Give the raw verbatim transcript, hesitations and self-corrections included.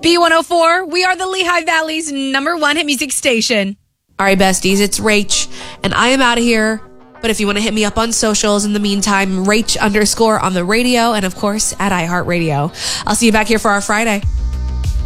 B one oh four, we are the Lehigh Valley's number one hit music station. All right, besties, it's Rach, and I am out of here. But if you want to hit me up on socials in the meantime, Rach underscore on the radio, and of course at iHeartRadio. I'll see you back here for our Friday.